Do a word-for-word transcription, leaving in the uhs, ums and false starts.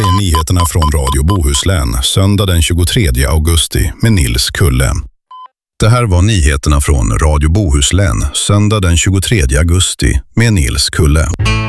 är nyheterna från Radio Bohuslän, söndag den tjugotredje augusti med Nils Kulle. Det här var nyheterna från Radio Bohuslän, söndag den tjugotredje augusti med Nils Kulle.